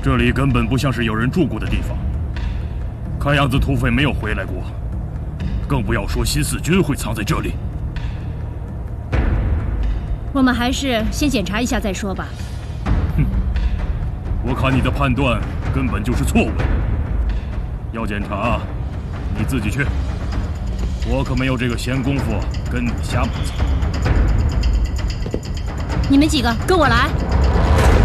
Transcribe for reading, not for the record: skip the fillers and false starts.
这里根本不像是有人住过的地方，看样子土匪没有回来过，更不要说新四军会藏在这里。 我们还是先检查一下再说吧。 哼，我看你的判断根本就是错误的。要检查，你自己去，我可没有这个闲工夫跟你瞎磨蹭。 你们几个跟我来。